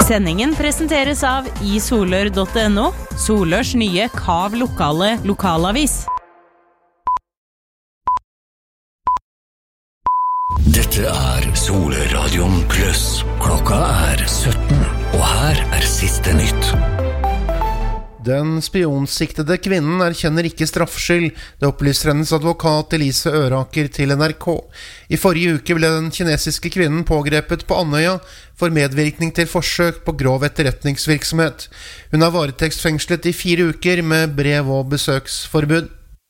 Sendingen presenteres av isolør.no, Solørs nye Kav lokale lokalavis. Dette Solørradion Plus. Klokka 17, og her siste nytt. Den spionsiktede kvinnen erkjenner ikke straffskyld, det opplyser hennes advokat Elise Øraker til NRK. I forrige uke ble den kinesiske kvinnen pågrepet på Andøya for medvirkning til forsøk på grov etterretningsvirksomhet. Hun varetektsfengslet i 4 uker med brev- og besøksforbud.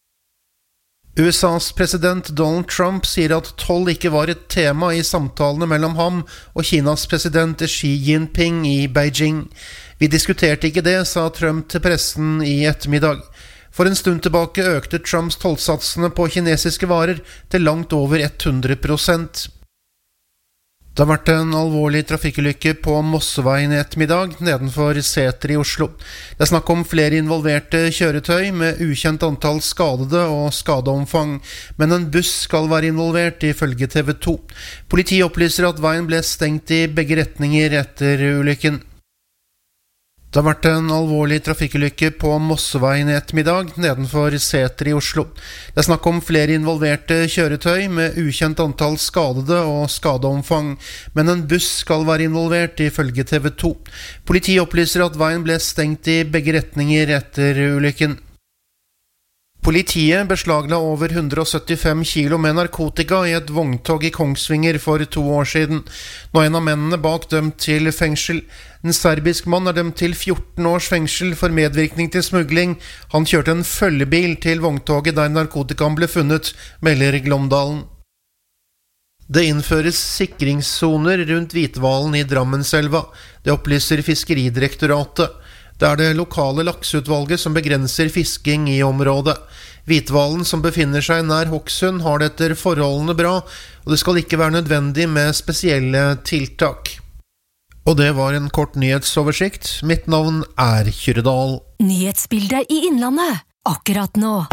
USAs president Donald Trump sier at toll ikke var et tema i samtalene mellom ham og Kinas president Xi Jinping i Beijing. Vi diskuterte ikke det, sa Trump til pressen i ettermiddag. For en stund tilbake økte Trumps tollsatsene på kinesiske varer til langt over 100%. Det har vært en alvorlig trafikkulykke på Mosseveien i ettermiddag, nedenfor Sæter i Oslo. Det snakk om flere involverte kjøretøy med ukjent antall skadede og skadeomfang, men en buss skal være involvert ifølge TV 2. Politiet opplyser at veien ble stengt i begge retninger etter ulykken. Det har vært en alvorlig trafikkulykke på Mosseveien i ettermiddag, nedenfor Sæter i Oslo. Det snakk om flere involverte kjøretøy med ukjent antall skadede og skadeomfang, men en buss skal være involvert ifølge TV 2. Politiet opplyser at veien ble stengt i begge retninger etter ulykken. Politiet beslagla over 175 kilo med narkotika i et vogntog i Kongsvinger for 2 år siden. Nå en av mennene bak dømt til fengsel. En serbisk mann dømt til 14 års fengsel for medvirkning til smugling. Han kjørte en følgebil til vogntoget der narkotikaen ble funnet, melder Glåmdalen. Det innføres sikringssoner rundt Hvitvalen i Drammenselva. Det opplyser Fiskeridirektoratet. Det det lokale lakseutvalget som begrenser fisking i området. Hvitvalen som befinner seg nær Hokksund har det etter forholdene bra, og det skal ikke være nødvendig med spesielle tiltak. Og det var en kort nyhetsoversikt. Mitt navn Kyrredal. Nyhetsbildet i Innlandet, akkurat nå.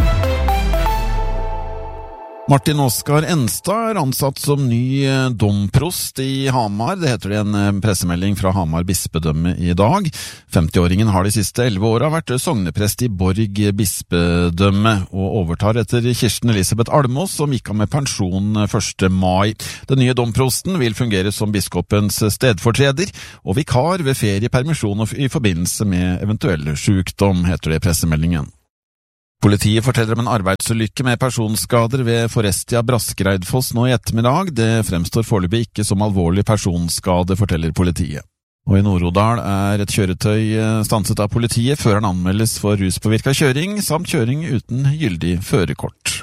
Martin Oskar Enstad ansatt som ny domprost i Hamar. Det heter det i en pressemelding fra Hamar bispedømme i dag. 50-åringen har de siste 11 årene vært sogneprest i Borg bispedømme, og overtar etter Kirsten Elisabeth Almås, som gikk av med pensjon 1. mai. Den nye domprosten vil fungere som biskopens stedfortreder og vikar ved feriepermisjon i forbindelse med eventuelle sykdom, heter det i pressemeldingen. Politiet forteller om en arbeidsulykke med personskader ved Forestia Braskereidfoss nå i ettermiddag. Det fremstår foreløpig ikke som alvorlig personskade, forteller politiet. Og i Nord-Odal et kjøretøy stanset av politiet før han anmeldes for ruspåvirket kjøring, samt kjøring uten gyldig førerkort.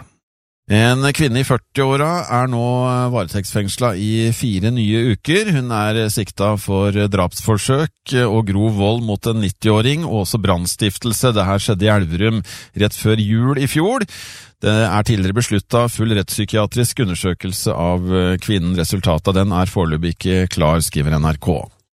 En kvinne i 40-åra nå varetektsfengslet i 4 nye uker. Hun sikta for drapsforsøk og grov vold mot en 90-åring, og også brannstiftelse. Det her skjedde i Elverum rett før jul i fjor. Det tidligere besluttet full rettspsykiatrisk undersøkelse av kvinnen. Resultatet av den foreløpig ikke klar, skriver NRK.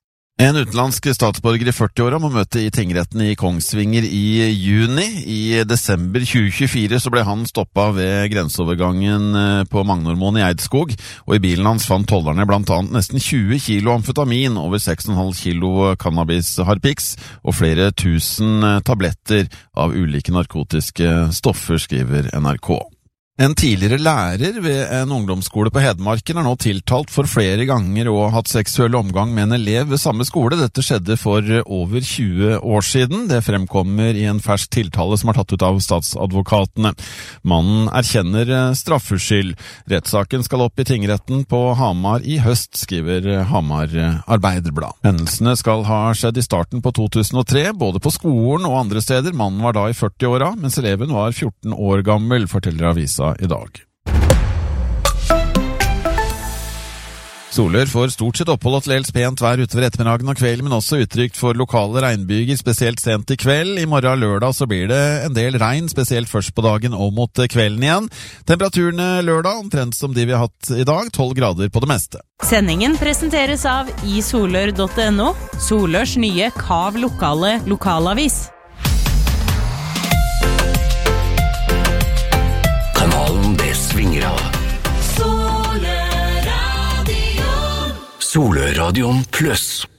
En utenlandsk statsborger i 40-åra må møte i tingretten i Kongsvinger i juni. I desember 2024 så ble han stoppet ved grenseovergangen på Magnormoen i Eidskog, og i bilen hans fant tollerne blant annet nesten 20 kilo amfetamin, over 6,5 kilo cannabis-harpix og flere tusen tabletter av ulike narkotiske stoffer, skriver NRK. En tidligere lærer ved en ungdomsskole på Hedmarken nå tiltalt for flere ganger og hatt seksuell omgang med en elev ved samme skole. Dette skjedde for over 20 år siden. Det fremkommer i en fersk tiltale som tatt ut av statsadvokatene. Mannen erkjenner straffskyld. Rettssaken skal opp i tingretten på Hamar i høst, skriver Hamar Arbeiderblad. Hendelsene skal ha skjedd i starten på 2003, både på skolen og andre steder. Mannen var da i 40-åra, mens eleven var 14 år gammel, forteller avisa i dag. Solør får stort sett opphold og til dels pent vær utover ettermiddagen og kvelden, men også utrygt for lokale regnbyger, spesielt sent i kveld. I morgen lørdag så blir det en del regn, spesielt først på dagen og mot kvelden igjen. Temperaturene lørdag omtrent som de vi har hatt i dag, 12 grader på det meste. Sendingen presenteres av isolør.no, Solørs nye Kav lokale lokalavis. Kanalen det svinger av. Solørradion Plus.